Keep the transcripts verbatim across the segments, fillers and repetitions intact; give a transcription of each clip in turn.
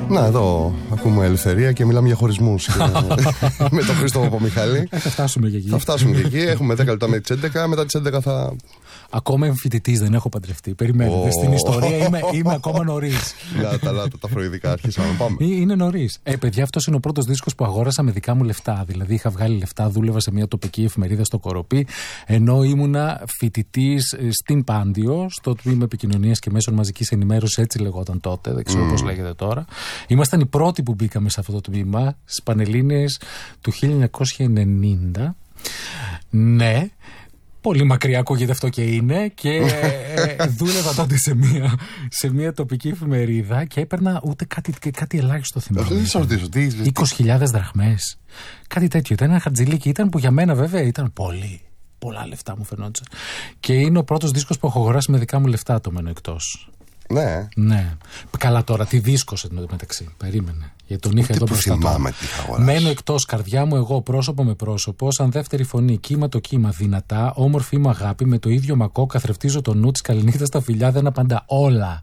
Να, εδώ ακούμε ελευθερία και μιλάμε για χωρισμούς. Με τον Χρήστο Παπαμιχάλη. Θα φτάσουμε και εκεί. Θα φτάσουμε και εκεί. Έχουμε δέκα λεπτά με τις έντεκα. Μετά τις έντεκα θα. Ακόμα εμφοιτητής, δεν έχω παντρευτεί. Περιμένετε. Oh. Στην ιστορία είμαι, είμαι ακόμα νωρίς. Λάτα, λάτα, τα φροηδικά αρχίσαμε. Πάμε. Είναι νωρίς. Ε, παιδιά, αυτός είναι ο πρώτος δίσκος που αγόρασα με δικά μου λεφτά. Δηλαδή, είχα βγάλει λεφτά, δούλευα σε μια τοπική εφημερίδα στο Κοροπή, ενώ ήμουνα φοιτητής στην Πάντιο, στο τμήμα επικοινωνίας και μέσων μαζικής ενημέρωσης, έτσι λεγόταν τότε, δεν ξέρω mm. πώς λέγεται τώρα. Ήμασταν οι πρώτοι που μπήκαμε σε αυτό το τμήμα, στις Πανελλήνιες του χίλια εννιακόσια ενενήντα. Ναι. Πολύ μακριά ακούγεται αυτό και είναι. Και ε, δούλευα τότε σε μια, σε μια τοπική εφημερίδα και έπαιρνα ούτε κάτι, κάτι ελάχιστο θυμάμαι. Δεν θα ρωτήσω, τι είκοσι χιλιάδες δραχμές. Κάτι τέτοιο. Ήταν ένα χατζηλίκι. Ήταν που για μένα βέβαια ήταν πολύ. Πολλά λεφτά μου φαινόντουσαν. Και είναι ο πρώτος δίσκος που έχω αγοράσει με δικά μου λεφτά, το μένω εκτός. Ναι. Ναι. Καλά τώρα, τι δίσκος εν μεταξύ. Περίμενε. Γιατί τον είχα εδώ μπροστά του. Μένω εκτός, καρδιά μου εγώ, πρόσωπο με πρόσωπο, σαν δεύτερη φωνή, κύμα το κύμα, δυνατά, όμορφη μου αγάπη, με το ίδιο μακό, καθρεφτίζω το νου της, καληνύχτα στα φιλιά, δεν απαντά. Όλα.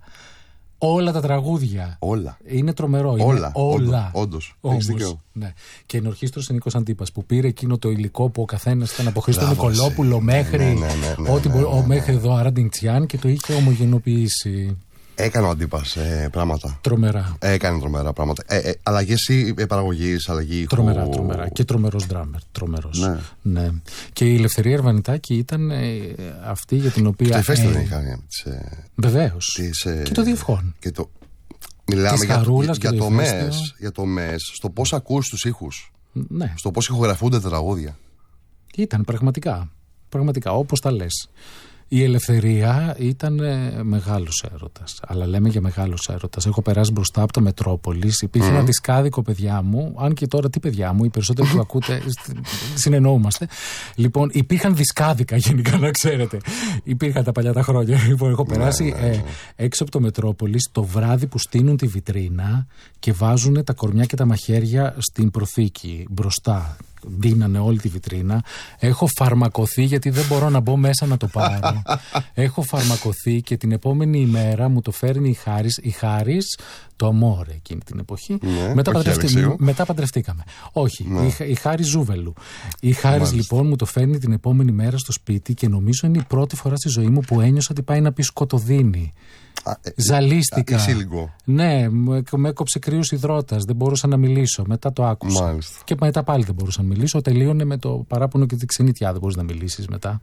Όλα τα τραγούδια. Όλα. Είναι τρομερό. Είναι όλα. Όλα. Όντως. Ναι. Και ενορχίστρωσε ο Νίκος Αντίπας που πήρε εκείνο το υλικό που ο καθένας ήταν από Χρήστο Νικολόπουλο μέχρι. Ναι, ναι, ναι, ναι, ό,τι ναι, ναι, ναι, ναι. μέχρι εδώ Αραντινγκτσιάν και το είχε ομογενοποιήσει. Έκανε ο Αντίπας ε, πράγματα. Τρομερά. Έκανε τρομερά πράγματα. Ε, ε, αλλαγές ε, παραγωγής, αλλαγή ήχου. Τρομερά, τρομερά. Και τρομερός ντράμερ. Τρομερός. Ναι. Ναι. Και η Ελευθερία Ερβανιτάκη ήταν ε, αυτή για την οποία. Και η Φέστα ε, δεν είχαν. Ε, Βεβαίως. Ε, και το Διευχών. Και το... Μιλάμε για, για, για, το μες, για το μες, στο πώς ακούς τους ήχους. Ναι. Στο πώς ηχογραφούνται τα τραγούδια. Ήταν πραγματικά. Πραγματικά, όπως τα λες. Η Ελευθερία ήταν ε, μεγάλος έρωτας. Αλλά λέμε για μεγάλος έρωτας. Έχω περάσει μπροστά από το Μετρόπολης. Υπήρχε mm. ένα δισκάδικο, παιδιά μου. Αν και τώρα τι παιδιά μου, οι περισσότεροι που ακούτε συνεννοούμαστε. Λοιπόν, υπήρχαν δισκάδικα γενικά, να ξέρετε. Υπήρχαν τα παλιά τα χρόνια. Λοιπόν, έχω περάσει ε, έξω από το Μετρόπολης το βράδυ που στείνουν τη βιτρίνα και βάζουν τα κορμιά και τα μαχαίρια στην προθήκη μπροστά. Δίνανε όλη τη βιτρίνα. Έχω φαρμακοθεί γιατί δεν μπορώ να μπω μέσα να το πάρω. Έχω φαρμακοθεί και την επόμενη ημέρα μου το φέρνει η Χάρις. Η Χάρις, το αμόρε εκείνη την εποχή. Ναι, μετά, παντρευτή, μετά παντρευτήκαμε. Όχι, ναι. η, η Χάρις Ζούβελου. Η Χάρις λοιπόν μου το φέρνει την επόμενη μέρα στο σπίτι και νομίζω είναι η πρώτη φορά στη ζωή μου που ένιωσα ότι πάει να πει σκοτωδίνη. Α, ε, Ζαλίστηκα. Εσύ λίγο. Ναι, με έκοψε κρύος υδρότας. Δεν μπορούσα να μιλήσω. Μετά το άκουσα. Μάλιστα. Και μετά πάλι δεν μπορούσα να μιλήσω. Τελείωνε με το παράπονο και τη ξενιτιά. Δεν μπορείς να μιλήσεις μετά.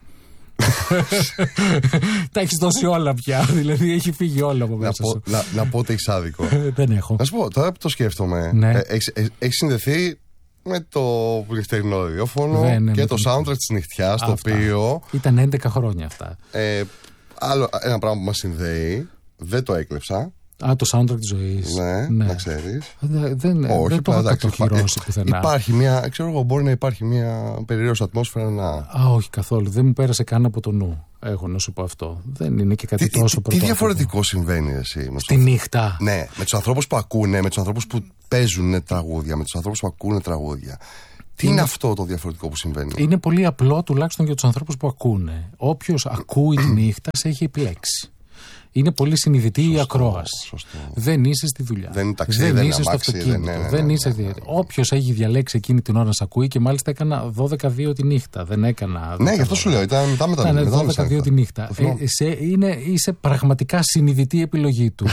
Τα έχεις δώσει όλα πια. Δηλαδή έχει φύγει όλα από μέσα σου. Να, να πω ότι έχεις άδικο. Δεν έχω. Να σου πω, τώρα που το σκέφτομαι. Ναι. Ε, έχεις, έχεις συνδεθεί με το νυχτερινό ραδιόφωνο ναι, ναι, και το, το soundtrack της νυχτιάς, το οποίο. Ήταν έντεκα χρόνια αυτά. Ε, άλλο ένα πράγμα που μας συνδέει. Δεν το έκλεψα. Α, το soundtrack της ζωής. Ναι, ναι. Να ξέρεις. Δεν, δεν, Όχι, δεν το έχω κατοχυρώσει πουθενά. Υπάρχει μια, ξέρω εγώ, μπορεί να υπάρχει μια περιραίωση ατμόσφαιρα να. Α, όχι καθόλου. Δεν μου πέρασε καν από το νου. Έχω να σου πω αυτό. Δεν είναι και κάτι τι, τόσο πρωτότυπο. Τι διαφορετικό συμβαίνει εσύ στη νύχτα. Ναι, με τους ανθρώπους που ακούνε, με τους ανθρώπους που παίζουν τραγούδια, με τους ανθρώπους που ακούνε τραγούδια. Τι είναι, είναι αυτό το διαφορετικό που συμβαίνει? Είναι πολύ απλό, τουλάχιστον για τους ανθρώπους που ακούνε. Όποιος ακούει τη νύχτα σε έχει επιλέξει. Είναι πολύ συνειδητή σωστό, η ακρόαση. Σωστό. Δεν είσαι στη δουλειά. Δεν είναι ταξίδι, δεν, δεν είναι είσαι αμάξι, στο αυτοκίνητο. Δεν, ναι, ναι, δεν ναι, είσαι. ναι, ναι, ναι. Όποιος έχει διαλέξει εκείνη την ώρα να σε ακούει, και μάλιστα έκανα δώδεκα δύο τη νύχτα. Δεν έκανα. Ναι, γι' αυτό σου λέω. Ήταν μετά μετά. Ήταν δώδεκα δύο τη νύχτα. Ε, σε, είναι, είσαι πραγματικά συνειδητή η επιλογή του.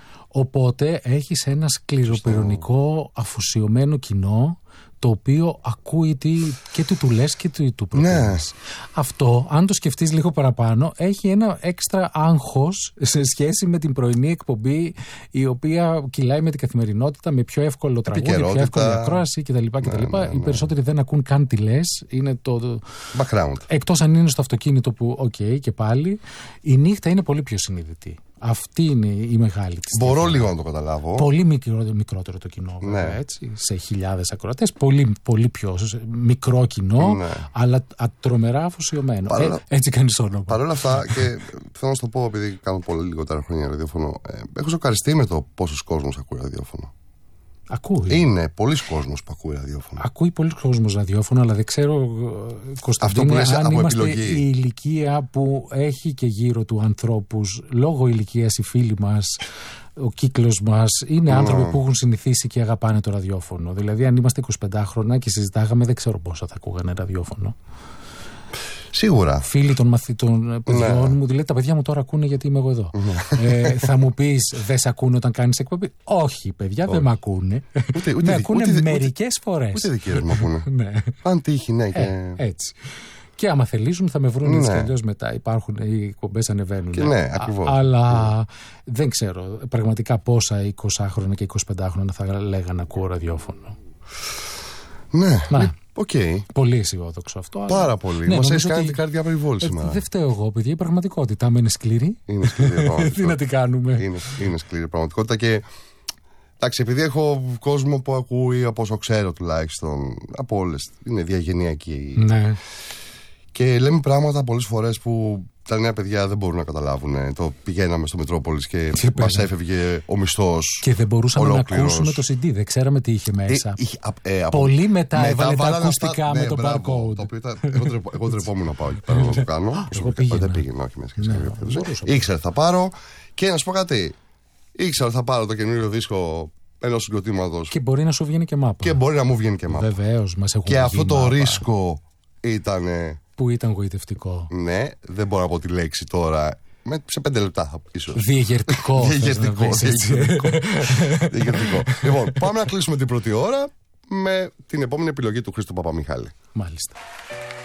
Οπότε έχεις ένα σκληροπυρηνικό αφοσιωμένο κοινό, το οποίο ακούει τι, και τι του λες και τι του προτείνεις. Ναι. Αυτό, αν το σκεφτείς λίγο παραπάνω, έχει ένα έξτρα άγχος σε σχέση με την πρωινή εκπομπή, η οποία κυλάει με την καθημερινότητα, με πιο εύκολο τραγούδι, πιο εύκολη ακρόαση κτλ. Ναι, ναι, ναι. Οι περισσότεροι δεν ακούν καν τι λες. Είναι το background. Εκτός αν είναι στο αυτοκίνητο που, οκ, okay, και πάλι. Η νύχτα είναι πολύ πιο συνειδητή. Αυτή είναι η μεγάλη της. Μπορώ διαφορά. λίγο να το καταλάβω. Πολύ μικρό, μικρότερο το κοινό, βέβαια, ναι. Έτσι, σε χιλιάδες ακροατές. Πολύ, πολύ πιο μικρό κοινό, ναι. Αλλά τρομερά αφοσιωμένο. Παρόλα... Ε, έτσι κάνεις όνομα. Παρ' όλα αυτά, και θέλω να σου το πω, επειδή κάνω πολύ λιγότερα χρόνια ραδιόφωνο, ε, έχω σοκαριστεί με το πόσος κόσμος ακούει ραδιόφωνο. Ακούει. Είναι πολλοί κόσμος που ακούει ραδιόφωνο. Ακούει πολλοί κόσμος ραδιόφωνο, αλλά δεν ξέρω, Κωνσταντίνε, αν είμαστε επιλογή. Η ηλικία που έχει και γύρω του ανθρώπους, λόγω ηλικίας οι φίλοι μας, ο κύκλος μας είναι Mm. άνθρωποι που έχουν συνηθίσει και αγαπάνε το ραδιόφωνο. Δηλαδή, αν είμαστε εικοσιπεντάχρονα και συζητάγαμε, δεν ξέρω πόσα θα ακούγανε ραδιόφωνο. Σίγουρα. Φίλοι των μαθητών παιδιών Ναι. μου, δηλαδή τα παιδιά μου τώρα ακούνε γιατί είμαι εγώ εδώ. Ναι. ε, θα μου πεις, δεν σε ακούνε όταν κάνεις εκπομπή? Όχι, παιδιά, Όχι. δεν με ακούνε. Ούτε, ούτε, με ακούνε ούτε, μερικές φορές. Ούτε δικαίως μου ακούνε. Ναι. Αν τύχει, ναι. Και... Ε, έτσι. Και άμα θελήσουν θα με βρουν έτσι Ναι. κι αλλιώς μετά. Υπάρχουν, οι εκπομπές ανεβαίνουν. Και ναι, ακριβώς. Αλλά δεν ξέρω πραγματικά πόσα εικοσάχρονα και εικοσιπεντάχρονα θα λέγανε ακούω ραδιόφωνο. Ναι, Να. οκ. Πολύ αισιόδοξο αυτό. αλλά- Πάρα πολύ. Ναι, Μας νομίζω έχει κάνει ότι- την καρδιά περιβόλη Ε, σήμερα. δεν φταίω εγώ, παιδιά. Η πραγματικότητα με είναι σκληρή. Είναι σκληρή Τι να πραγματικότητα. την κάνουμε. Είναι, είναι σκληρή πραγματικότητα και. Εντάξει, επειδή έχω κόσμο που ακούει από όσο ξέρω τουλάχιστον, από όλες, είναι διαγενειακή. Ναι. Και λέμε πράγματα πολλές φορές που τα νέα παιδιά δεν μπορούν να καταλάβουν. Το πηγαίναμε στο Μετρόπολης και Τι μας πέρα. έφευγε ο μισθός. Και δεν μπορούσαμε ολόκληρος. να ακούσουμε το σι ντι. Δεν ξέραμε τι είχε μέσα. Ε, είχε, α, ε, από- Πολύ μετά έβαλε τα βάλανε ακουστικά αυτά- με το μπράβο, barcode. Το οποίο ήταν, εγώ, τρεπο, εγώ τρεπόμουν να πάω εκεί πέρα να το κάνω. Προσωπικά, πήγαινα. Δεν πήγαινα, όχι μέσα. Ναι, Ναι, μπορούσα. ήξερα θα πάρω και να σου πω κάτι. Ήξερα θα πάρω το καινούριο δίσκο ενός συγκροτήματος Και μπορεί να σου βγαίνει και μάπα. και μπορεί να μου βγαίνει και μάπα. Βεβαίως, μας έχουν Και αυτό βγει το μάπα. ρίσκο ήταν. Που ήταν γοητευτικό. Ναι, δεν μπορώ να πω τη λέξη τώρα. Με, σε πέντε λεπτά θα ίσως. Διεγερτικό. θες να Διεγερτικό. πεις, έτσι. διεγερτικό. Διεγερτικό. Λοιπόν, πάμε να κλείσουμε την πρώτη ώρα με την επόμενη επιλογή του Χρήστο Παπαμιχάλη. Μάλιστα.